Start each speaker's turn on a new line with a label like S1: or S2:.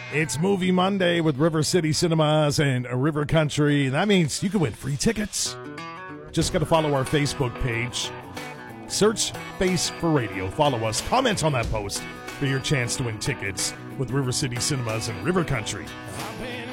S1: It's Movie Monday with River City Cinemas and River Country. That means you can win free tickets. Just got to follow our Facebook page. Search Face for Radio. Follow us. Comment on that post for your chance to win tickets with River City Cinemas and River Country.